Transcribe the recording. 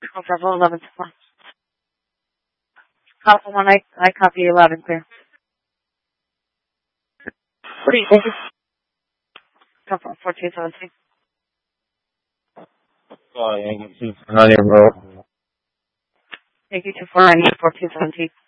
Bravo 11 to 4. Alpha 1, I copy you loud and clear. Thank you. Alpha 1417. Yankee 2 for Honey, bro. Yankee 2 for Honey, 1417.